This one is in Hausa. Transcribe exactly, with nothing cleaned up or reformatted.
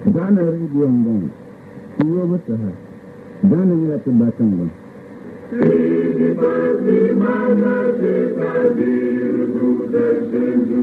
Gana rediyon gan, iyo mata ha, gana yana tabbatan gan. Sidi pasi mana se kabir guda senju